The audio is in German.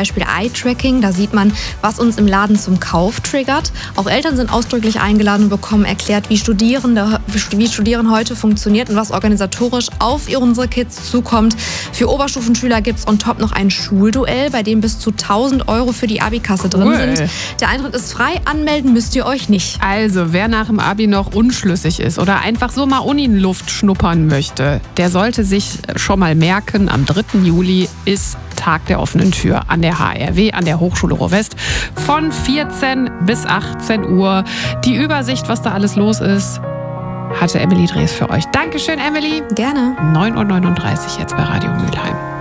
Beispiel Eye-Tracking. Da sieht man, was uns im Laden zum Kauf triggert. Auch Eltern sind ausdrücklich eingeladen und bekommen erklärt, wie Studieren heute funktioniert und was organisatorisch auf unsere Kids zukommt. Für Oberstufenschüler gibt es on top noch ein Schulduell, bei dem bis zu 1.000 € für die Abi-Kasse drin sind. Der Eintritt ist frei, anmelden müsst ihr euch nicht. Also, wer nach dem Abi noch unschlüssig ist oder einfach so mal Uniluft schnuppern möchte, der sollte sich schon mal merken, am 3. Juli ist Tag der offenen Tür an der HRW, an der Hochschule Ruhr-West, von 14 bis 18 Uhr. Die Übersicht, was da alles los ist, hatte Emily Drees für euch. Dankeschön, Emily. Gerne. 9:39 Uhr jetzt bei Radio Mülheim.